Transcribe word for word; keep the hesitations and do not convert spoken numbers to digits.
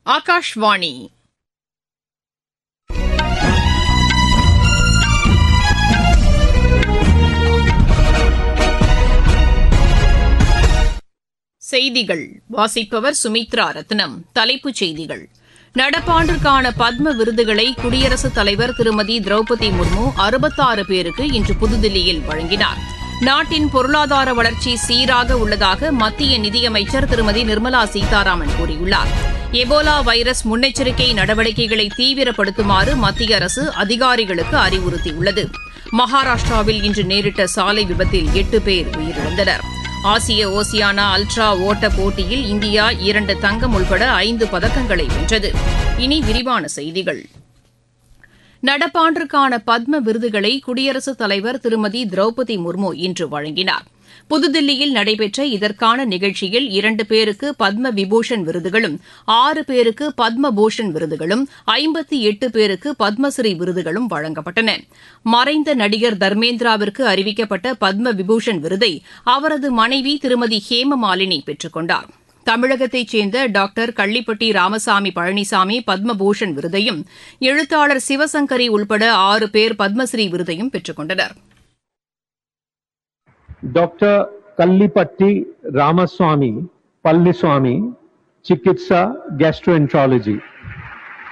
ஆகாஷ்வாணி. செய்திகள் வாசிப்பவர் சுமித்ரா ரத்னம். தலைப்புச் செய்திகள்: நடப்பாண்டிற்கான பத்ம விருதுகளை குடியரசுத் தலைவர் திருமதி திரௌபதி முர்மு அறுபத்தாறு பேருக்கு இன்று புதுதில்லியில் வழங்கினார். நாட்டின் பொருளாதார வளர்ச்சி சீராக உள்ளதாக மத்திய நிதியமைச்சர் திருமதி நிர்மலா சீதாராமன் கூறியுள்ளார். எபோலா வைரஸ் முன்னெச்சரிக்கை நடவடிக்கைகளை தீவிரப்படுத்துமாறு மத்திய அரசு அதிகாரிகளுக்கு அறிவுறுத்தியுள்ளது. மகாராஷ்டிராவில் இன்று நேரிட்ட சாலை விபத்தில் எட்டு பேர் உயிரிழந்தனர். ஆசிய ஓசியானா அல்ட்ரா ஓட்ட போட்டியில் இந்தியா இரண்டு தங்கம் உள்பட ஐந்து பதக்கங்களை வென்றது. இனி விரிவான செய்திகள். நடப்பாண்டிற்கான பத்ம விருதுகளை குடியரசுத் தலைவர் திருமதி திரௌபதி முர்மு இன்று வழங்கினார். புதுதில்லியில் நடைபெற்ற இதற்கான நிகழ்ச்சியில் இரண்டு பேருக்கு பத்ம விபூஷன் விருதுகளும், ஆறு பேருக்கு பத்ம பூஷன் விருதுகளும், ஐம்பத்தி எட்டு பேருக்கு பத்மஸ்ரீ விருதுகளும் வழங்கப்பட்டன. மறைந்த நடிகர் தர்மேந்திராவிற்கு அறிவிக்கப்பட்ட பத்ம விபூஷன் விருதை அவரது மனைவி திருமதி ஹேமமாலினி பெற்றுக் கொண்டார். தமிழகத்தைச் சேர்ந்த டாக்டர் கள்ளிப்பட்டி ராமசாமி பழனிசாமி பத்மபூஷன் விருதையும், எழுத்தாளர் சிவசங்கரி உள்பட ஆறு பேர் பத்மஸ்ரீ விருதையும் பெற்றுக் கொண்டனர். Doctor Kallipatti Ramaswamy Palaniswami, சிகிச்சா gastroenterology.